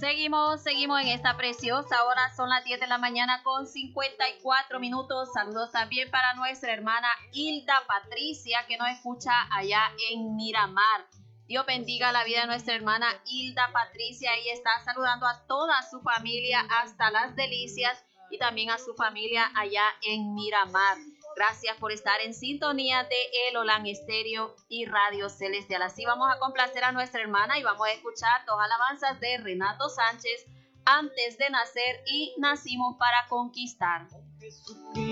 Seguimos en esta preciosa hora. Son las 10 de la mañana con 54 minutos. Saludos también para nuestra hermana Hilda Patricia, que nos escucha allá en Miramar. Dios bendiga la vida de nuestra hermana Hilda Patricia. Ella está saludando a toda su familia hasta Las Delicias y también a su familia allá en Miramar. Gracias por estar en sintonía de El Olan Estéreo y Radio Celestial. Así vamos a complacer a nuestra hermana y vamos a escuchar dos alabanzas de Renato Sánchez, Antes de nacer y Nacimos para conquistar.